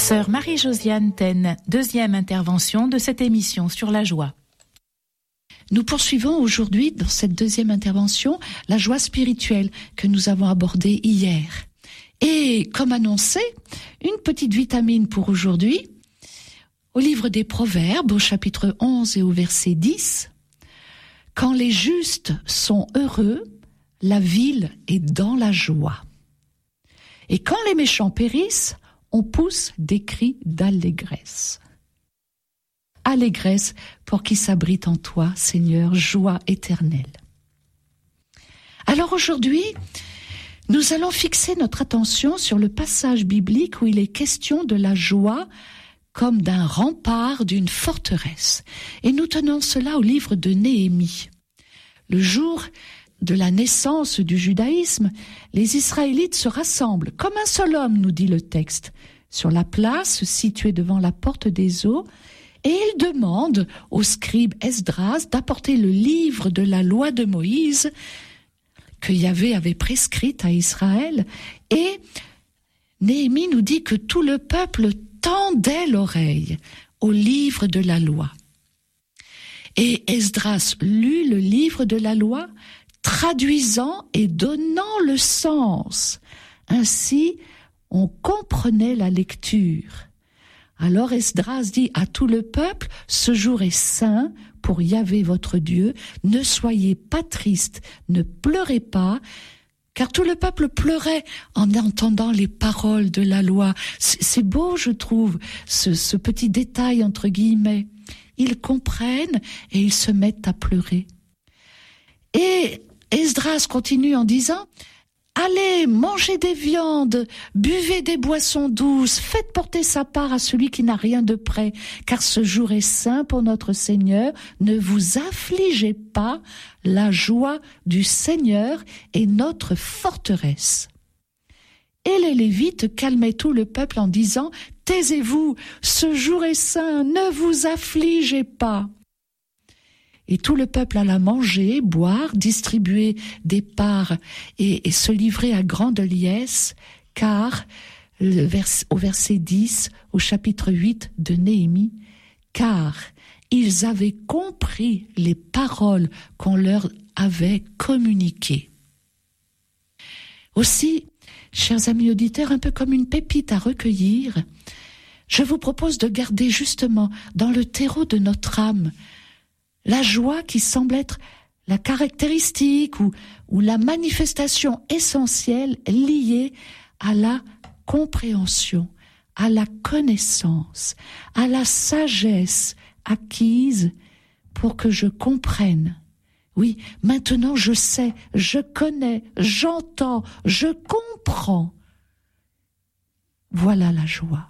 Sœur Marie-Josiane Taine, deuxième intervention de cette émission sur la joie. Nous poursuivons aujourd'hui, dans cette deuxième intervention, la joie spirituelle que nous avons abordée hier. Et comme annoncé, une petite vitamine pour aujourd'hui, au livre des Proverbes, au chapitre 11 et au verset 10, « Quand les justes sont heureux, la ville est dans la joie. Et quand les méchants périssent, on pousse des cris d'allégresse. » Allégresse pour qui s'abrite en toi, Seigneur, joie éternelle. Alors aujourd'hui, nous allons fixer notre attention sur le passage biblique où il est question de la joie comme d'un rempart d'une forteresse. Et nous tenons cela au livre de Néhémie. Le jour de la naissance du judaïsme, les Israélites se rassemblent comme un seul homme, nous dit le texte, sur la place située devant la porte des eaux, et ils demandent au scribe Esdras d'apporter le livre de la loi de Moïse que Yahvé avait prescrite à Israël. Et Néhémie nous dit que tout le peuple tendait l'oreille au livre de la loi. Et Esdras lut le livre de la loi, traduisant et donnant le sens. Ainsi, on comprenait la lecture. Alors Esdras dit à tout le peuple, « Ce jour est saint pour Yahvé votre Dieu, ne soyez pas tristes, ne pleurez pas, car tout le peuple pleurait en entendant les paroles de la loi. » C'est beau, je trouve, ce petit détail entre guillemets. Ils comprennent et ils se mettent à pleurer. Et Esdras continue en disant, allez, mangez des viandes, buvez des boissons douces, faites porter sa part à celui qui n'a rien de près, car ce jour est saint pour notre Seigneur. Ne vous affligez pas, la joie du Seigneur est notre forteresse. Et les Lévites calmaient tout le peuple en disant, taisez-vous, ce jour est saint, ne vous affligez pas. Et tout le peuple alla manger, boire, distribuer des parts et se livrer à grande liesse, car, au verset 10, au chapitre 8 de Néhémie, car ils avaient compris les paroles qu'on leur avait communiquées. Aussi, chers amis auditeurs, un peu comme une pépite à recueillir, je vous propose de garder justement dans le terreau de notre âme la joie qui semble être la caractéristique ou la manifestation essentielle liée à la compréhension, à la connaissance, à la sagesse acquise pour que je comprenne. Oui, maintenant je sais, je connais, j'entends, je comprends. Voilà la joie.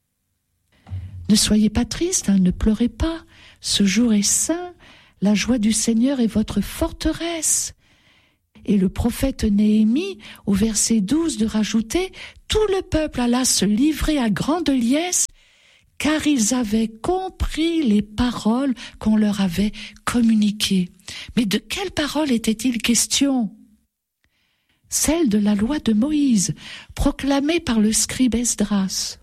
Ne soyez pas tristes, ne pleurez pas. Ce jour est saint, la joie du Seigneur est votre forteresse. Et le prophète Néhémie, au verset 12, de rajouter, tout le peuple alla se livrer à grande liesse, car ils avaient compris les paroles qu'on leur avait communiquées. Mais de quelles paroles était-il question ? Celle de la loi de Moïse, proclamée par le scribe Esdras.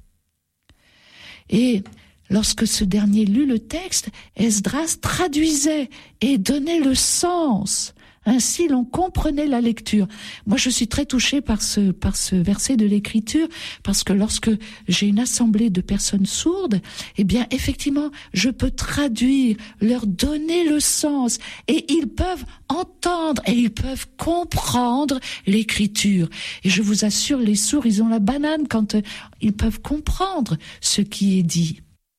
Et lorsque ce dernier lut le texte, Esdras traduisait et donnait le sens. Ainsi, l'on comprenait la lecture. Moi, je suis très touchée par ce verset de l'Écriture, parce que lorsque j'ai une assemblée de personnes sourdes, eh bien, effectivement, je peux traduire, leur donner le sens, et ils peuvent entendre et ils peuvent comprendre l'Écriture. Et je vous assure, les sourds, ils ont la banane quand ils peuvent comprendre ce qui est dit.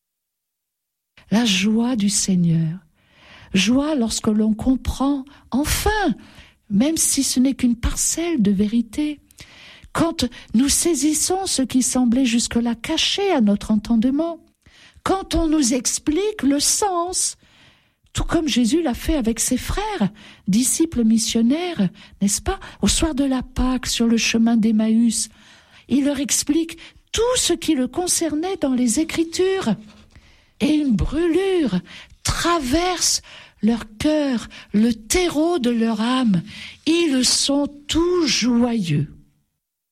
La joie du Seigneur. Joie lorsque l'on comprend, enfin, même si ce n'est qu'une parcelle de vérité. Quand nous saisissons ce qui semblait jusque-là caché à notre entendement. Quand on nous explique le sens, tout comme Jésus l'a fait avec ses frères, disciples missionnaires, n'est-ce pas, au soir de la Pâque, sur le chemin d'Emmaüs. Il leur explique tout ce qui le concernait dans les Écritures. Et une brûlure traverse leur cœur, le terreau de leur âme. Ils sont tout joyeux.